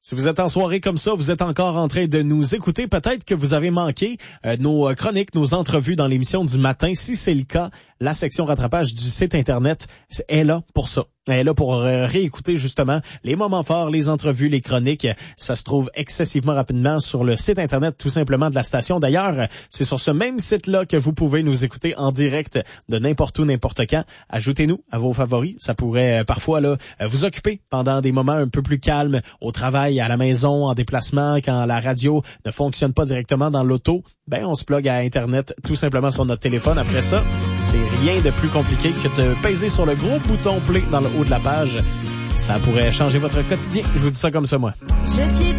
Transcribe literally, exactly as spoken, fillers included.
Si vous êtes en soirée comme ça, vous êtes encore en train de nous écouter, peut-être que vous avez manqué euh, nos chroniques, nos entrevues dans l'émission du matin. Si c'est le cas, la section rattrapage du site Internet est là pour ça. Elle est là pour euh, réécouter justement les moments forts, les entrevues, les chroniques. Ça se trouve excessivement rapidement sur le site Internet tout simplement de la station. D'ailleurs, c'est sur ce même site-là que vous pouvez nous écouter en direct de n'importe où, n'importe quand. Ajoutez-nous à vos favoris. Ça pourrait euh, parfois là vous occuper pendant des moments un peu plus calmes au travail, à la maison, en déplacement, quand la radio ne fonctionne pas directement dans l'auto. Ben, on se plug à Internet tout simplement sur notre téléphone. Après ça, c'est rien de plus compliqué que de peser sur le gros bouton play dans le haut de la page. Ça pourrait changer votre quotidien. Je vous dis ça comme ça, moi. Je